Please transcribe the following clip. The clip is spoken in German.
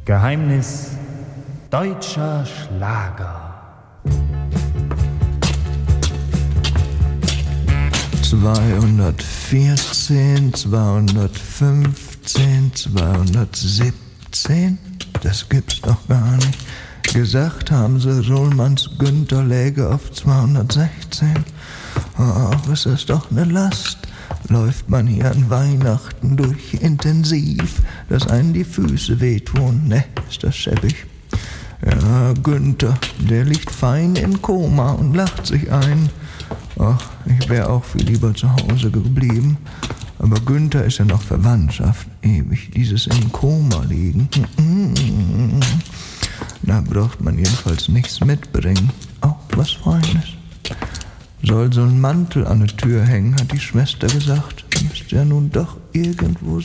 Geheimnis deutscher Schlager. 214, 215, 217, das gibt's doch gar nicht. Gesagt haben sie, Sohlmanns Günther läge auf 216. Ach, ist das doch eine Last. Läuft man hier an Weihnachten durch intensiv, dass einen die Füße wehtun. Ne, ist das schäbig. Ja, Günther, der liegt fein im Koma und lacht sich ein. Ach, ich wäre auch viel lieber zu Hause geblieben. Aber Günther ist ja noch Verwandtschaft. Ewig dieses im Koma liegen. Da braucht man jedenfalls nichts mitbringen. Auch was Feines. Soll so ein Mantel an der Tür hängen, hat die Schwester gesagt. Müsste ja nun doch irgendwo